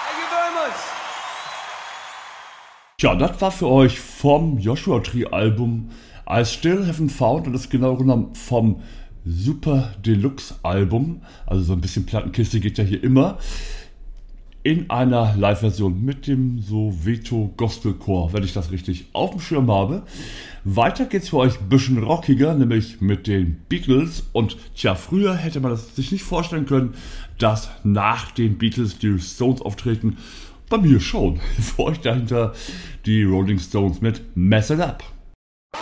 Tja, das war für euch vom Joshua Tree Album I Still Haven't Found, und das ist genau genommen vom Super Deluxe Album. Also so ein bisschen Plattenkiste geht ja hier immer. In einer Live-Version mit dem Soweto Gospel Chor, wenn ich das richtig auf dem Schirm habe. Weiter geht's für euch ein bisschen rockiger, nämlich mit den Beatles. Und tja, früher hätte man das sich nicht vorstellen können, dass nach den Beatles die Stones auftreten. Bei mir schon. Für euch dahinter die Rolling Stones mit Mess It Up.